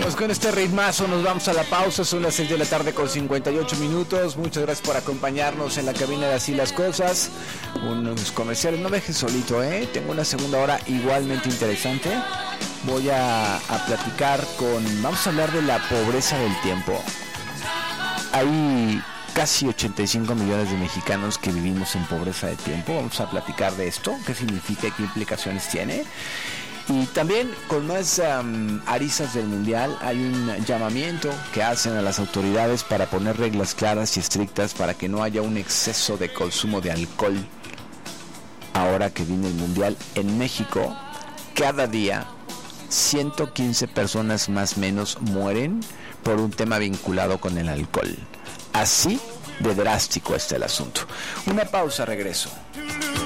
Pues con este ritmazo nos vamos a la pausa. Son las 6 de la tarde con 58 minutos. Muchas gracias por acompañarnos en la cabina de Así las Cosas. Unos comerciales, no me dejes solito, tengo una segunda hora igualmente interesante. Voy a platicar vamos a hablar de la pobreza del tiempo. Hay casi 85 millones de mexicanos que vivimos en pobreza de tiempo. Vamos a platicar de esto, qué significa y qué implicaciones tiene. Y también con más aristas del mundial hay un llamamiento que hacen a las autoridades para poner reglas claras y estrictas para que no haya un exceso de consumo de alcohol. Ahora que viene el mundial en México, cada día 115 personas más o menos mueren por un tema vinculado con el alcohol. Así de drástico está el asunto. Una pausa, regreso.